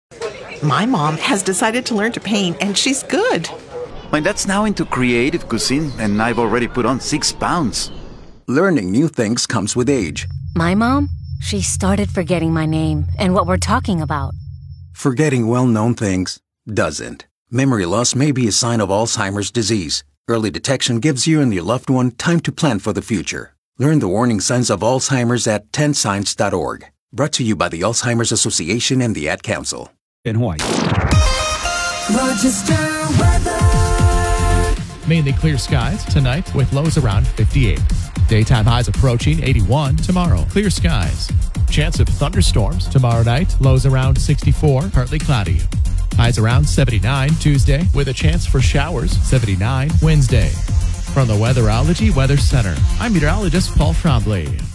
My mom has decided to learn to paint, and she's good. My dad's now into creative cuisine, and I've already put on 6 pounds. Learning new things comes with age. My mom, she started forgetting my name and what we're talking about. Forgetting well-known things doesn't. Memory loss may be a sign of Alzheimer's disease. Early detection gives you and your loved one time to plan for the future. Learn the warning signs of Alzheimer's at 10signs.org. Brought to you by the Alzheimer's Association and the Ad Council. In Hawaii. Rochester weather. Mainly clear skies tonight with lows around 58. Daytime highs approaching 81 tomorrow. Clear skies. Chance of thunderstorms tomorrow night. Lows around 64, partly cloudy. Highs around 79 Tuesday with a chance for showers. 79 Wednesday. From the Weatherology Weather Center, I'm meteorologist Paul Trombley.